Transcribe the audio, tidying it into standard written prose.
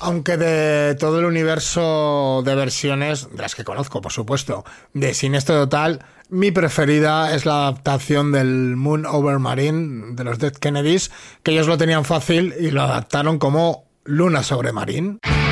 Aunque de todo el universo de versiones, de las que conozco, por supuesto, de Siniestro Total, mi preferida es la adaptación del Moon Over Marine de los Dead Kennedys, que ellos lo tenían fácil y lo adaptaron como Luna sobre Marín.